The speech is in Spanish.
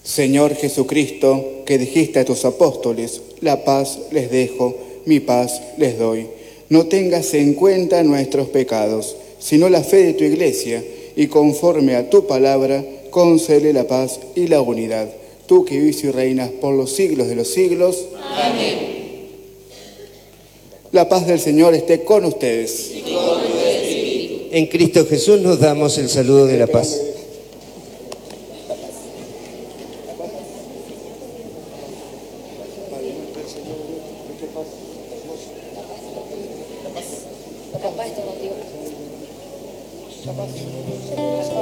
Señor Jesucristo, que dijiste a tus apóstoles, la paz les dejo, mi paz les doy. No tengas en cuenta nuestros pecados, sino la fe de tu Iglesia, y conforme a tu palabra, concede la paz y la unidad. Tú que vives y reinas por los siglos de los siglos. Amén. La paz del Señor esté con ustedes. Y con tu espíritu. En Cristo Jesús nos damos el saludo de la paz. La paz esté contigo. La paz.